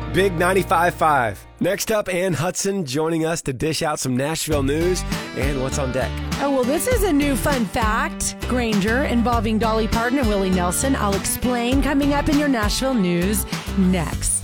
Big 95.5. Next up, Ann Hudson joining us to dish out some Nashville news and what's on deck. Oh, well, this is a new fun fact, Granger, involving Dolly Parton and Willie Nelson. I'll explain coming up in your Nashville news next.